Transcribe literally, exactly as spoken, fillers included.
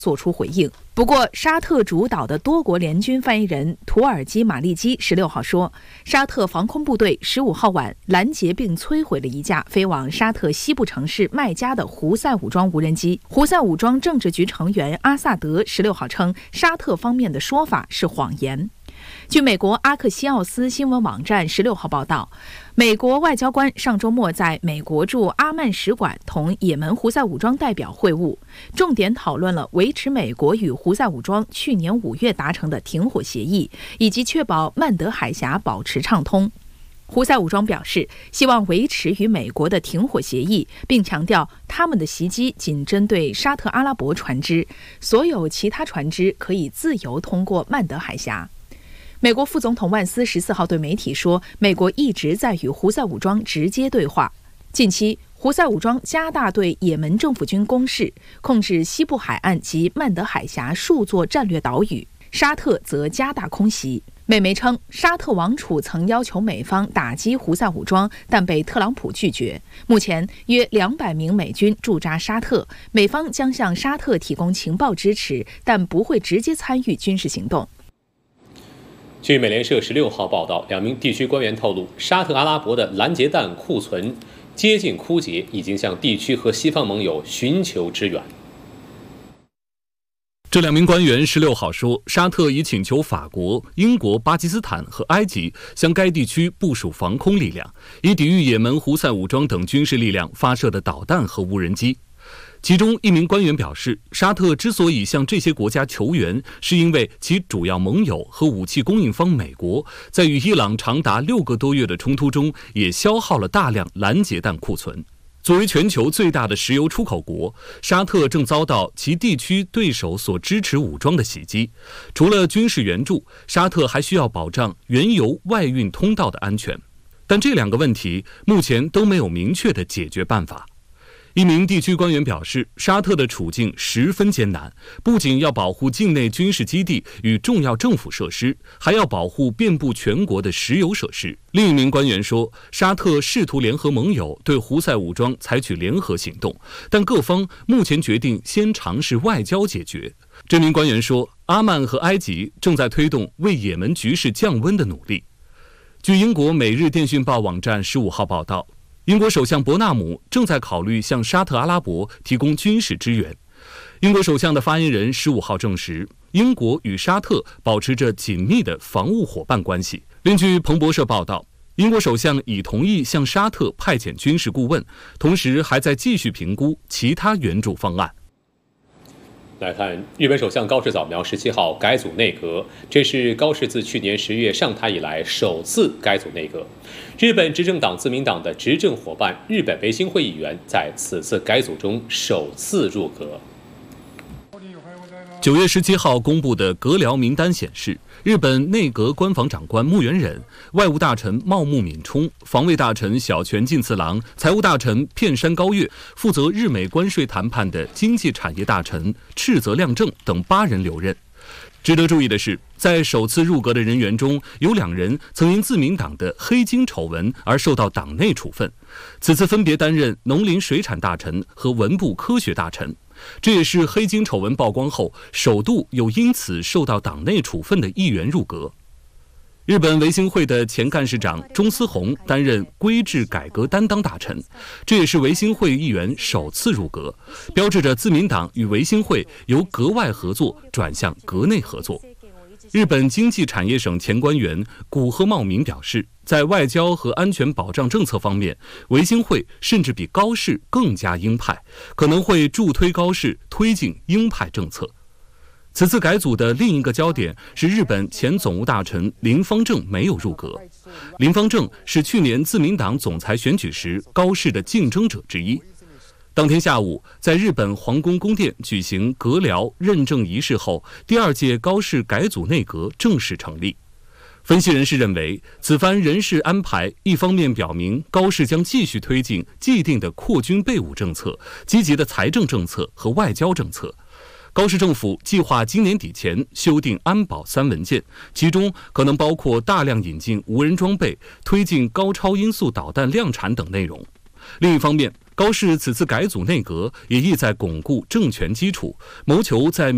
作出回应。不过，沙特主导的多国联军发言人土耳其马利基十六号说，沙特防空部队十五号晚拦截并摧毁了一架飞往沙特西部城市麦加的胡塞武装无人机。胡塞武装政治局成员阿萨德十六号称，沙特方面的说法是谎言。据美国阿克西奥斯新闻网站十六号报道，美国外交官上周末在美国驻阿曼使馆同也门胡塞武装代表会晤，重点讨论了维持美国与胡塞武装去年五月达成的停火协议，以及确保曼德海峡保持畅通。胡塞武装表示，希望维持与美国的停火协议，并强调他们的袭击仅针对沙特阿拉伯船只，所有其他船只可以自由通过曼德海峡。美国副总统万斯十四号对媒体说，美国一直在与胡塞武装直接对话。近期，胡塞武装加大对也门政府军攻势，控制西部海岸及曼德海峡数座战略岛屿。沙特则加大空袭。美媒称，沙特王储曾要求美方打击胡塞武装，但被特朗普拒绝。目前，约两百名美军驻扎沙特，美方将向沙特提供情报支持，但不会直接参与军事行动。 据美联社十六号报道，两名地区官员透露，沙特阿拉伯的拦截弹库存接近枯竭，已经向地区和西方盟友寻求支援。 这两名官员十六号说，沙特已请求法国、英国、巴基斯坦和埃及向该地区部署防空力量，以抵御也门胡塞武装等军事力量发射的导弹和无人机。其中一名官员表示，沙特之所以向这些国家求援，是因为其主要盟友和武器供应方美国在与伊朗长达六个多月的冲突中也消耗了大量拦截弹库存。作为全球最大的石油出口国，沙特正遭到其地区对手所支持武装的袭击。除了军事援助，沙特还需要保障原油外运通道的安全。但这两个问题目前都没有明确的解决办法。一名地区官员表示，沙特的处境十分艰难，不仅要保护境内军事基地与重要政府设施，还要保护遍布全国的石油设施。另一名官员说，沙特试图联合盟友对胡塞武装采取联合行动，但各方目前决定先尝试外交解决。这名官员说，阿曼和埃及正在推动为也门局势降温的努力。据英国《每日电讯报》网站十五号报道，英国首相伯纳姆正在考虑向沙特阿拉伯提供军事支援。英国首相的发言人十五号证实，英国与沙特保持着紧密的防务伙伴关系。另据彭博社报道，英国首相已同意向沙特派遣军事顾问，同时还在继续评估其他援助方案。 来看，日本首相高市早苗十七号改组内阁，这是高市自去年十月上台以来首次改组内阁。日本执政党自民党的执政伙伴日本维新会议员在此次改组中首次入阁。 九月十七号公布的阁僚名单显示，日本内阁官房长官木原忍、外务大臣茂木敏充、防卫大臣小泉进次郎、财务大臣片山高月、负责日美关税谈判的经济产业大臣赤泽亮正等八人留任。值得注意的是，在首次入阁的人员中，有两人曾因自民党的黑金丑闻而受到党内处分，此次分别担任农林水产大臣和文部科学大臣。这也是黑金丑闻曝光后首度有因此受到党内处分的议员入阁。日本维新会的前干事长中司宏担任规制改革担当大臣，这也是维新会议员首次入阁，标志着自民党与维新会由阁外合作转向阁内合作。日本经济产业省前官员古贺茂明表示，在外交和安全保障政策方面，维新会甚至比高市更加鹰派，可能会助推高市推进鹰派政策。此次改组的另一个焦点是日本前总务大臣林芳正没有入阁。林芳正是去年自民党总裁选举时高市的竞争者之一。当天下午，在日本皇宫宫殿举行阁僚认证仪式后，第二届高市改组内阁正式成立。分析人士认为，此番人事安排一方面表明高市将继续推进既定的扩军备武政策、积极的财政政策和外交政策。高市政府计划今年底前修订安保三文件，其中可能包括大量引进无人装备、推进高超音速导弹量产等内容。另一方面，高市此次改组内阁也意在巩固政权基础，谋求在